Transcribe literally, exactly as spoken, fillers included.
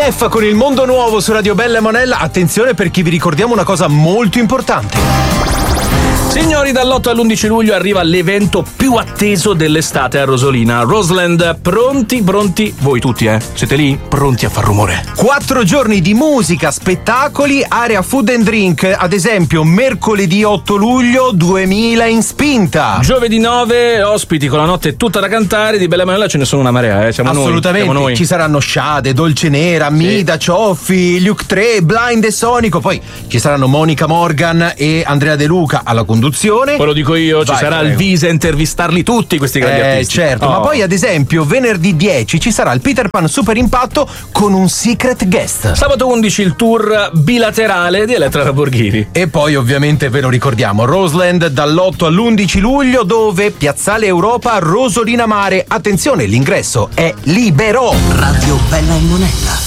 Neffa con Il Mondo Nuovo su Radio Bella e Monella. Attenzione, perché vi ricordiamo una cosa molto importante. Signori, dall'otto all'undici luglio arriva l'evento più atteso dell'estate a Rosolina. Roseland, pronti, pronti, voi tutti, eh? Siete lì? Pronti a far rumore. Quattro giorni di musica, spettacoli, area food and drink. Ad esempio, mercoledì otto luglio, duemila in spinta. Giovedì nove, ospiti con la notte tutta da cantare. Di Bella e Monella ce ne sono una marea, eh? Siamo Assolutamente. noi. Siamo noi. Ci saranno Sciade, Dolce Nera, Sì. Mida, Cioffi, Luke tre, Blind e Sonico. Poi ci saranno Monica Morgan e Andrea De Luca alla conduzione. Poi lo dico io, ci Vai, sarà prego. il Visa a intervistarli tutti questi grandi Eh, artisti. certo, Oh. ma poi ad esempio venerdì dieci ci sarà il Peter Pan Super Impatto con un secret guest. Sabato undici il tour bilaterale di Elettra Lamborghini. E poi ovviamente ve lo ricordiamo, Roseland dall'otto all'undici luglio, dove Piazzale Europa, Rosolina Mare. Attenzione, l'ingresso è libero. Radio Bella e Monella.